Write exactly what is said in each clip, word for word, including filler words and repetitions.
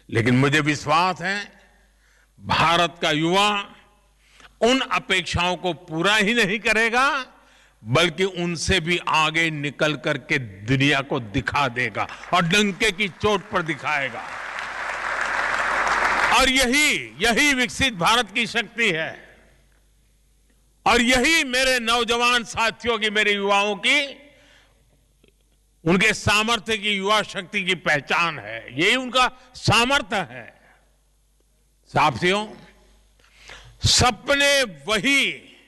लेकिन मुझे विश्वास है भारत का युवा उन अपेक्षाओं को पूरा ही नहीं करेगा बल्कि उनसे भी आगे निकल करके दुनिया को दिखा देगा और डंके की चोट पर दिखाएगा। और यही यही विकसित भारत की शक्ति है और यही मेरे नौजवान साथियों की, मेरे युवाओं की, उनके सामर्थ्य की, युवा शक्ति की पहचान है। यही उनका सामर्थ्य है। साथियों, सपने वही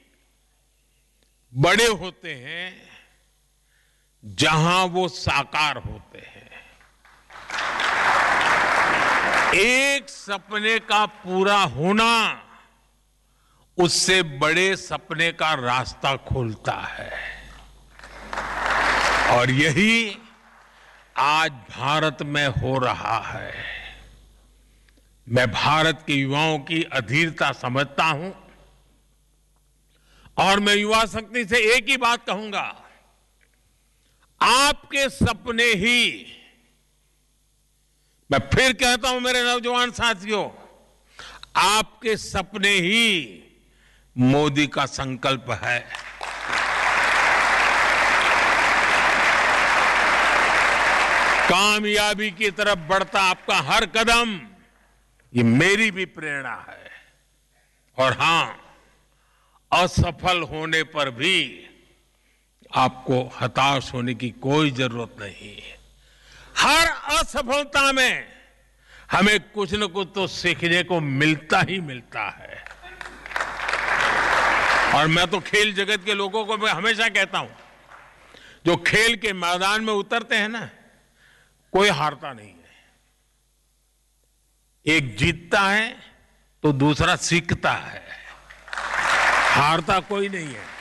बड़े होते हैं जहां वो साकार होते हैं। एक सपने का पूरा होना उससे बड़े सपने का रास्ता खोलता है और यही आज भारत में हो रहा है। मैं भारत के युवाओं की अधीरता समझता हूं और मैं युवा शक्ति से एक ही बात कहूंगा, आपके सपने ही, मैं फिर कहता हूं मेरे नौजवान साथियों, आपके सपने ही मोदी का संकल्प है। कामयाबी की तरफ बढ़ता आपका हर कदम ये मेरी भी प्रेरणा है। और हां, असफल होने पर भी आपको हताश होने की कोई जरूरत नहीं है। हर असफलता में हमें कुछ न कुछ तो सीखने को मिलता ही मिलता है। और मैं तो खेल जगत के लोगों को मैं हमेशा कहता हूं, जो खेल के मैदान में उतरते हैं ना, कोई हारता नहीं है। एक जीतता है तो दूसरा सीखता है, हारता कोई नहीं है।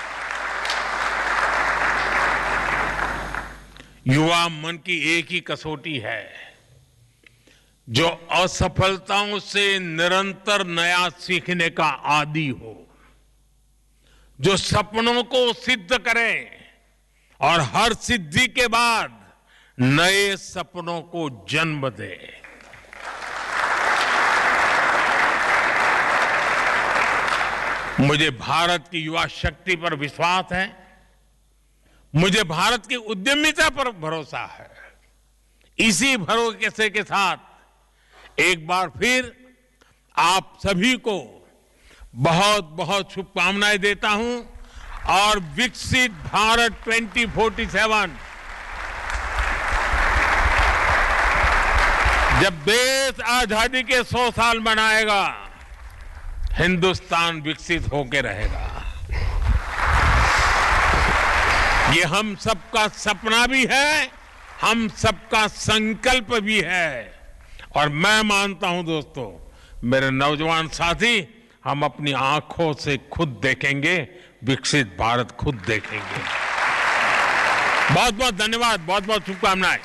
युवा मन की एक ही कसौटी है, जो असफलताओं से निरंतर नया सीखने का आदी हो, जो सपनों को सिद्ध करे और हर सिद्धि के बाद नए सपनों को जन्म दे। मुझे भारत की युवा शक्ति पर विश्वास है, मुझे भारत की उद्यमिता पर भरोसा है। इसी भरोसे के साथ एक बार फिर आप सभी को बहुत बहुत शुभकामनाएं देता हूं और विकसित भारत दो हज़ार सैंतालीस, जब देश आजादी के सौ साल मनाएगा, हिंदुस्तान विकसित होकर रहेगा। ये हम सबका सपना भी है, हम सबका संकल्प भी है। और मैं मानता हूं दोस्तों, मेरे नौजवान साथी, हम अपनी आंखों से खुद देखेंगे, विकसित भारत खुद देखेंगे। बहुत बहुत धन्यवाद, बहुत बहुत शुभकामनाएं।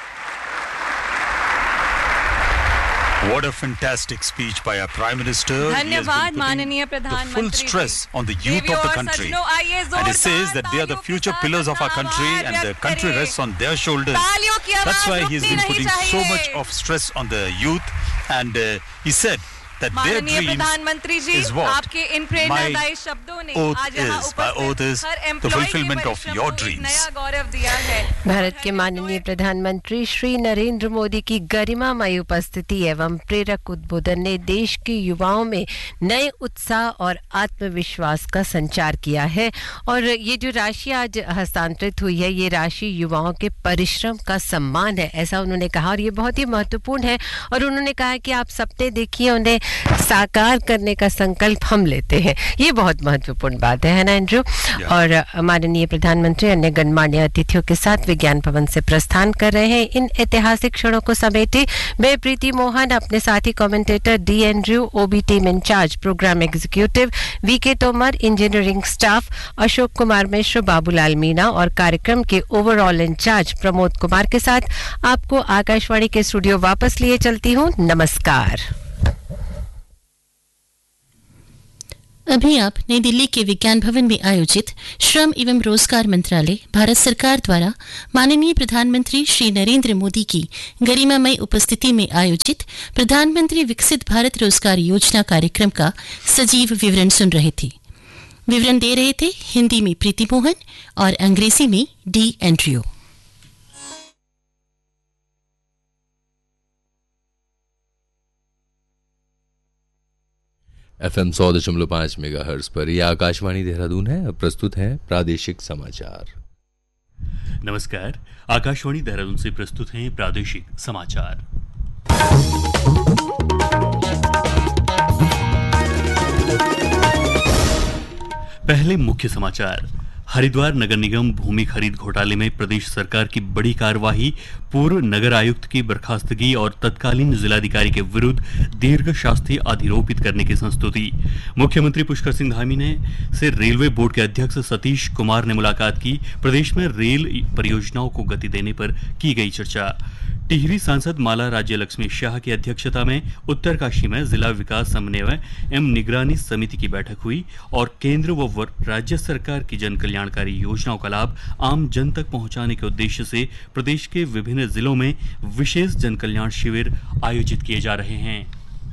What a fantastic speech by our Prime Minister. धन्यवाद माननीय प्रधानमंत्री। Full stress on the youth of the country. And he says that they are the future pillars of our country and the country rests on their shoulders. That's why he has been putting so much of stress on the youth. And uh, he said that their dreams is what आपके इन प्रेरणादायी शब्दों ने आज यहाँ उपस्थित हर employ के परिश्रम को एक नया गौरव दिया है। भारत के माननीय प्रधानमंत्री श्री नरेंद्र मोदी की गरिमामय उपस्थिति एवं प्रेरक उद्बोधन ने देश के युवाओं में नए उत्साह और आत्मविश्वास का संचार किया है। और ये जो राशि आज हस्तांतरित हुई है, ये राशि युवाओं के परिश्रम का सम्मान है, ऐसा उन्होंने कहा। और ये बहुत ही महत्वपूर्ण है। और उन्होंने कहा कि आप सपने देखिए, उन्हें साकार करने का संकल्प हम लेते हैं। ये बहुत महत्वपूर्ण बात है, है ना एंड्रू? और माननीय प्रधानमंत्री अन्य गणमान्य अतिथियों के साथ विज्ञान भवन से प्रस्थान कर रहे हैं। इन ऐतिहासिक क्षणों को समेटे मैं प्रीति मोहन, अपने साथी commentator D Andrew, OB team incharge, programme executive we के तोमर, इंजीनियरिंग स्टाफ अशोक कुमार मिश्र, बाबूलाल मीना और कार्यक्रम के ओवरऑल इंचार्ज प्रमोद कुमार के साथ आपको आकाशवाणी के स्टूडियो वापस लिए चलती हूँ। नमस्कार। अभी आप नई दिल्ली के विज्ञान भवन में आयोजित श्रम एवं रोजगार मंत्रालय भारत सरकार द्वारा माननीय प्रधानमंत्री श्री नरेंद्र मोदी की गरिमामय उपस्थिति में आयोजित प्रधानमंत्री विकसित भारत रोजगार योजना कार्यक्रम का सजीव विवरण सुन रहे थे। विवरण दे रहे थे हिंदी में प्रीति मोहन और अंग्रेजी में डी एंड्रियो। एफ एम सौ दशमलव पाँच मेगा हर्ट्ज पर यह आकाशवाणी देहरादून है। अब प्रस्तुत है प्रादेशिक समाचार। नमस्कार, आकाशवाणी देहरादून से प्रस्तुत हैं प्रादेशिक समाचार। पहले मुख्य समाचार। हरिद्वार नगर निगम भूमि खरीद घोटाले में प्रदेश सरकार की बड़ी कार्यवाही, पूर्व नगर आयुक्त की बर्खास्तगी और तत्कालीन जिलाधिकारी के विरुद्ध दीर्घ शास्ति अधिरोपित करने की संस्तुति। मुख्यमंत्री पुष्कर सिंह धामी ने से रेलवे बोर्ड के अध्यक्ष सतीश कुमार ने मुलाकात की। प्रदेश में रेल परियोजनाओं को गति देने पर की गई चर्चा। टिहरी सांसद माला राज्य लक्ष्मी शाह की अध्यक्षता में उत्तरकाशी में जिला विकास समन्वय एवं निगरानी समिति की बैठक हुई और केंद्र व राज्य सरकार की जन कल्याणकारी योजनाओं का लाभ आम जन तक पहुंचाने के उद्देश्य से प्रदेश के विभिन्न जिलों में विशेष जन कल्याण शिविर आयोजित किए जा रहे हैं।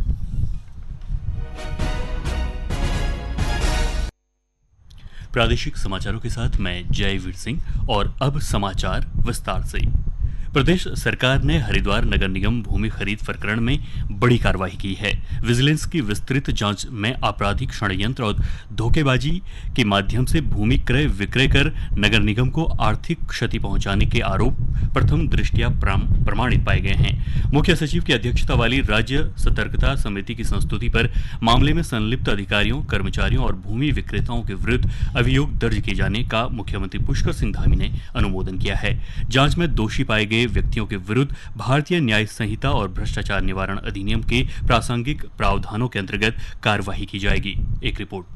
प्रादेशिक समाचारों के साथ मैं जयवीर सिंह और अब समाचार विस्तार से। प्रदेश सरकार ने हरिद्वार नगर निगम भूमि खरीद प्रकरण में बड़ी कार्रवाई की है। विजिलेंस की विस्तृत जांच में आपराधिक षड्यंत्र और धोखेबाजी के माध्यम से भूमि क्रय विक्रय कर नगर निगम को आर्थिक क्षति पहुंचाने के आरोप प्रथम दृष्टया प्रमाणित पाए गए हैं। मुख्य सचिव की अध्यक्षता वाली राज्य सतर्कता समिति की संस्तुति पर मामले में संलिप्त अधिकारियों, कर्मचारियों और भूमि विक्रेताओं के विरुद्ध अभियोग दर्ज किए जाने का मुख्यमंत्री पुष्कर सिंह धामी ने अनुमोदन किया है। जांच में दोषी पाए गए व्यक्तियों के विरुद्ध भारतीय न्याय संहिता और भ्रष्टाचार निवारण अधिनियम के प्रासंगिक प्रावधानों के अंतर्गत कार्यवाही की जाएगी। एक रिपोर्ट।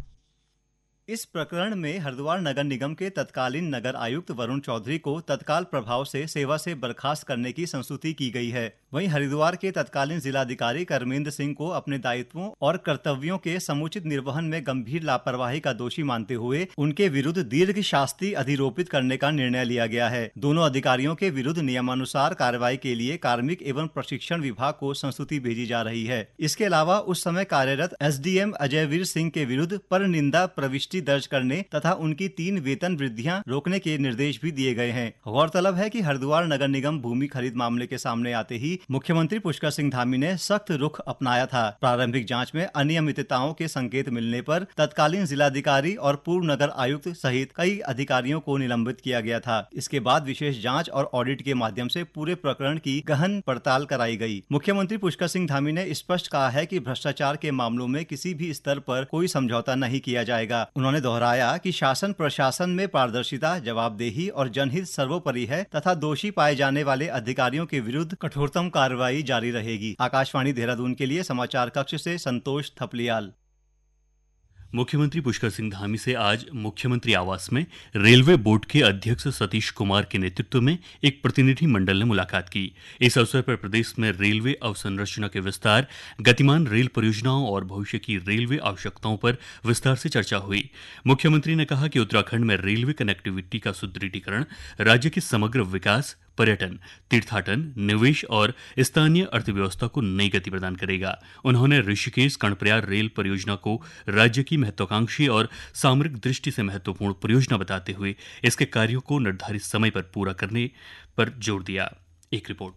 इस प्रकरण में हरिद्वार नगर निगम के तत्कालीन नगर आयुक्त वरुण चौधरी को तत्काल प्रभाव से सेवा से बर्खास्त करने की संस्तुति की गई है। वहीं हरिद्वार के तत्कालीन जिलाधिकारी कर्मेंद्र सिंह को अपने दायित्वों और कर्तव्यों के समुचित निर्वहन में गंभीर लापरवाही का दोषी मानते हुए उनके विरुद्ध दीर्घ शास्ति अधिरोपित करने का निर्णय लिया गया है। दोनों अधिकारियों के विरुद्ध नियमानुसार कार्रवाई के लिए कार्मिक एवं प्रशिक्षण विभाग को संस्तुति भेजी जा रही है। इसके अलावा उस समय कार्यरत एसडीएम अजयवीर सिंह के विरुद्ध पर निंदा प्रविष्टि दर्ज करने तथा उनकी तीन वेतन वृद्धियां रोकने के निर्देश भी दिए गए हैं। गौरतलब है कि हरिद्वार नगर निगम भूमि खरीद मामले के सामने आते ही मुख्यमंत्री पुष्कर सिंह धामी ने सख्त रुख अपनाया था। प्रारंभिक जांच में अनियमितताओं के संकेत मिलने पर तत्कालीन जिलाधिकारी और पूर्व नगर आयुक्त सहित कई अधिकारियों को निलंबित किया गया था। इसके बाद विशेष जांच और ऑडिट के माध्यम से पूरे प्रकरण की गहन पड़ताल कराई गई। मुख्यमंत्री पुष्कर सिंह धामी ने स्पष्ट कहा है कि भ्रष्टाचार के मामलों में किसी भी स्तर पर कोई समझौता नहीं किया जाएगा। उन्होंने दोहराया कि शासन प्रशासन में पारदर्शिता, जवाबदेही और जनहित सर्वोपरि है तथा दोषी पाए जाने वाले अधिकारियों के विरुद्ध कठोरतम कार्रवाई जारी रहेगी। आकाशवाणी देहरादून के लिए समाचार कक्ष से संतोष थपलियाल। मुख्यमंत्री पुष्कर सिंह धामी से आज मुख्यमंत्री आवास में रेलवे बोर्ड के अध्यक्ष सतीश कुमार के नेतृत्व में एक प्रतिनिधि मंडल ने मुलाकात की। इस अवसर पर प्रदेश में रेलवे अवसंरचना के विस्तार, गतिमान रेल परियोजनाओं और भविष्य की रेलवे आवश्यकताओं पर विस्तार से चर्चा हुई। मुख्यमंत्री ने कहा कि उत्तराखंड में रेलवे कनेक्टिविटी का सुदृढ़ीकरण राज्य के समग्र विकास, पर्यटन, तीर्थाटन, निवेश और स्थानीय अर्थव्यवस्था को नई गति प्रदान करेगा। उन्होंने ऋषिकेश कर्णप्रयाग रेल परियोजना को राज्य की महत्वाकांक्षी और सामरिक दृष्टि से महत्वपूर्ण परियोजना बताते हुए इसके कार्यों को निर्धारित समय पर पूरा करने पर जोर दिया। एक रिपोर्ट।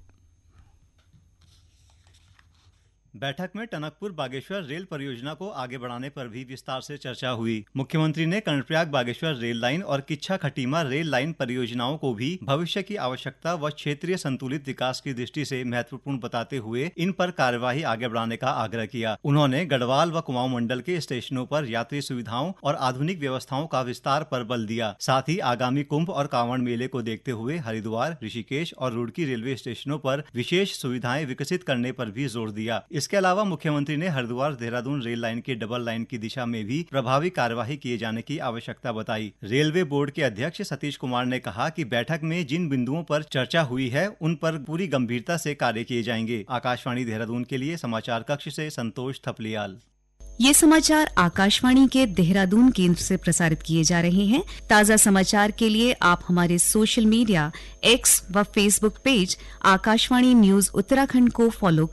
बैठक में टनकपुर बागेश्वर रेल परियोजना को आगे बढ़ाने पर भी विस्तार से चर्चा हुई। मुख्यमंत्री ने कर्णप्रयाग बागेश्वर रेल लाइन और किच्छा खटीमा रेल लाइन परियोजनाओं को भी भविष्य की आवश्यकता व क्षेत्रीय संतुलित विकास की दृष्टि से महत्वपूर्ण बताते हुए इन पर कार्यवाही आगे बढ़ाने का आग्रह किया। उन्होंने गढ़वाल व कुमाऊं मंडल के स्टेशनों पर यात्री सुविधाओं और आधुनिक व्यवस्थाओं का विस्तार पर बल दिया। साथ ही आगामी कुंभ और कांवड़ मेले को देखते हुए हरिद्वार, ऋषिकेश और रुड़की रेलवे स्टेशनों पर विशेष सुविधाएं विकसित करने पर भी जोर दिया। इसके अलावा मुख्यमंत्री ने हरिद्वार देहरादून रेल लाइन की डबल लाइन की दिशा में भी प्रभावी कार्यवाही किए जाने की आवश्यकता बताई। रेलवे बोर्ड के अध्यक्ष सतीश कुमार ने कहा कि बैठक में जिन बिंदुओं पर चर्चा हुई है उन पर पूरी गंभीरता से कार्य किए जाएंगे। आकाशवाणी देहरादून के लिए समाचार कक्ष से संतोष थपलियाल। ये समाचार आकाशवाणी के देहरादून केंद्र से प्रसारित किए जा रहे हैं। ताज़ा समाचार के लिए आप हमारे सोशल मीडिया एक्स व Facebook page Akashvani news Uttarakhand को फॉलो